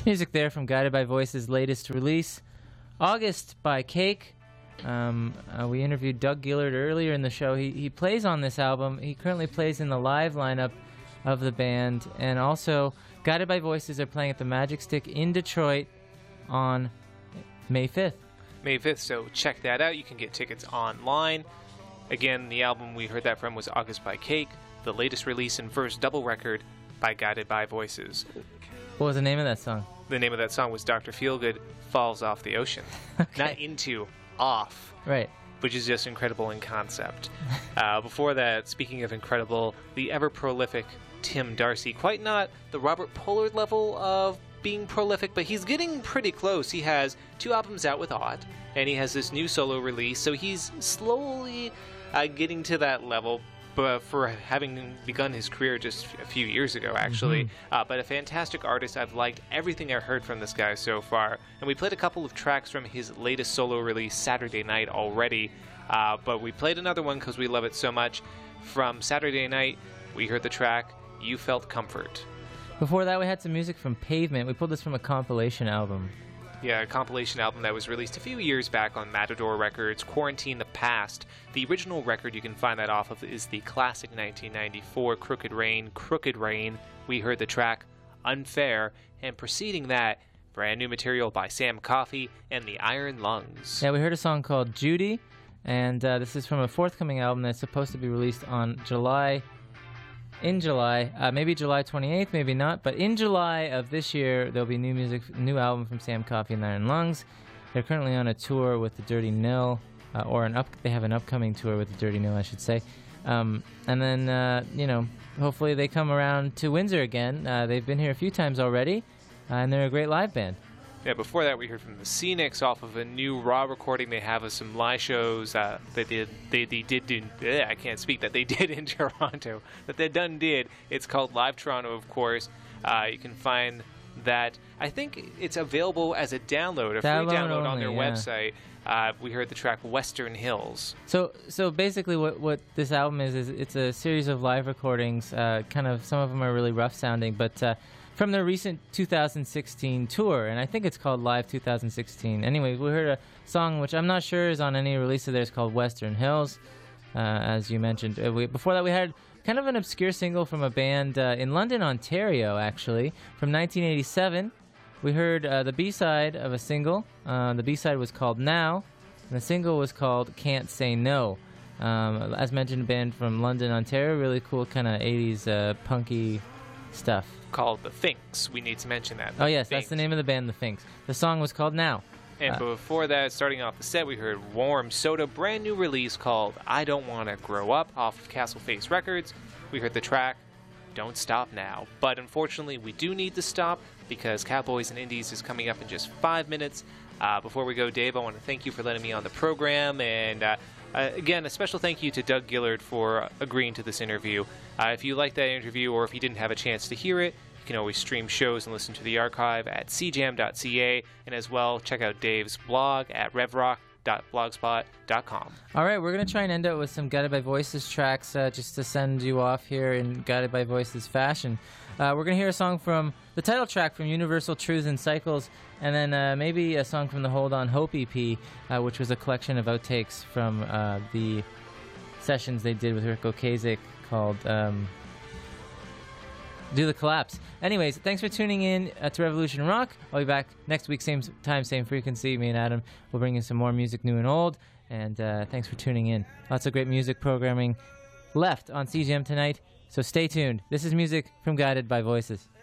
Music there from Guided by Voices' latest release, August by Cake. We interviewed Doug Gillard earlier in the show. He plays on this album. He currently plays in the live lineup of the band. And also, Guided by Voices are playing at the Magic Stick in Detroit on May 5th. May 5th, so check that out. You can get tickets online. Again, the album we heard that from was August by Cake, the latest release and first double record by Guided by Voices. What was the name of that song? The name of that song was Dr. Feelgood Falls Off the Ocean. Okay. Not into, off. Right. Which is just incredible in concept. Before that, speaking of incredible, the ever-prolific Tim Darcy. Quite not the Robert Pollard level of being prolific, but he's getting pretty close. He has 2 albums out with Odd, and he has this new solo release, so he's slowly getting to that level, but for having begun his career just a few years ago, actually. But a fantastic artist. I've liked everything I've heard from this guy so far. And we played a couple of tracks from his latest solo release, Saturday Night, already. But we played another one because we love it so much. From Saturday Night, we heard the track, You Felt Comfort. Before that, we had some music from Pavement. We pulled this from a compilation album. Yeah, a compilation album that was released a few years back on Matador Records, Quarantine the Past. The original record you can find that off of is the classic 1994 Crooked Rain. We heard the track Unfair, and preceding that, brand new material by Sam Coffey and the Iron Lungs. Yeah, we heard a song called Judy, and this is from a forthcoming album that's supposed to be released on in July, maybe July 28th, maybe not, but in July of this year, there'll be new album from Sam Coffey and the Iron Lungs. They're currently on a tour with the Dirty Nil, they have an upcoming tour with the Dirty Nil, I should say. And then, hopefully they come around to Windsor again. They've been here a few times already, and they're a great live band. Yeah, before that we heard from the Scenics off of a new raw recording they have of some live shows that they did in Toronto. That they did. It's called Live Toronto, of course. You can find that. I think it's available as a download, free download on their website. We heard the track Western Hills. So basically what this album is it's a series of live recordings, kind of, some of them are really rough sounding, but from their recent 2016 tour, and I think it's called Live 2016. Anyway, we heard a song which I'm not sure is on any release of theirs called Western Hills, as you mentioned. Before that we had kind of an obscure single from a band in London, Ontario, actually, from 1987. We heard the B-side of a single. The B-side was called Now, and the single was called Can't Say No. As mentioned, a band from London, Ontario, really cool kind of 80s punky stuff. Called The Finks. We need to mention that. Oh, yes, that's the name of the band, The Finks. The song was called Now. And before that, starting off the set, we heard Warm Soda, brand new release called I Don't Want to Grow Up off of Castle Face Records. We heard the track Don't Stop Now. But unfortunately, we do need to stop because Cowboys and Indies is coming up in just 5 minutes. Before we go, Dave, I want to thank you for letting me on the program. And again, a special thank you to Doug Gillard for agreeing to this interview. If you liked that interview or if you didn't have a chance to hear it, you can always stream shows and listen to the archive at cjam.ca, and as well, check out Dave's blog at revrock.blogspot.com. All right, we're going to try and end up with some Guided by Voices tracks just to send you off here in Guided by Voices fashion. We're going to hear a song from the title track from Universal Truths and Cycles, and then maybe a song from the Hold On Hope EP, which was a collection of outtakes from the sessions they did with Rick Ocasek called Do the Collapse. Anyways, thanks for tuning in to Revolution Rock. I'll be back next week, same time, same frequency. Me and Adam will bring you some more music new and old. And thanks for tuning in. Lots of great music programming left on CGM tonight, so stay tuned. This is music from Guided by Voices.